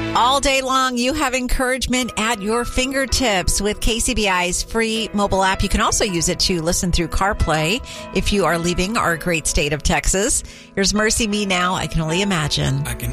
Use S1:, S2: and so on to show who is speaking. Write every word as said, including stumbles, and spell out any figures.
S1: All day long, you have encouragement at your fingertips with K C B I's free mobile app. You can also use it to listen through CarPlay if you are leaving our great state of Texas. Here's Mercy Me Now. I Can Only Imagine.
S2: I can